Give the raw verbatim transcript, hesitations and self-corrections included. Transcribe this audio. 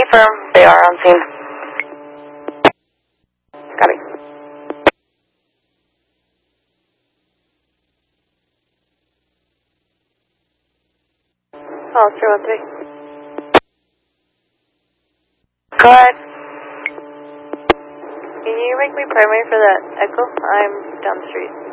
confirm they are on scene. Copy. Oh, three one three. Go ahead. Can you make me primary for that echo? I'm down the street.